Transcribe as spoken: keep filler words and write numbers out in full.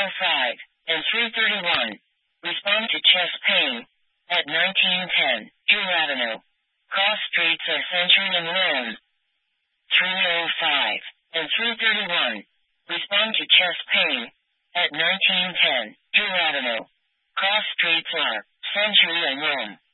oh five and three thirty-one. Respond to chest pain at nineteen ten Drew Avenue. Cross streets of Century and Rome. three oh five and three thirty-one. Respond to chest pain at nineteen ten Drew Avenue. Cross streets are Century and Rome.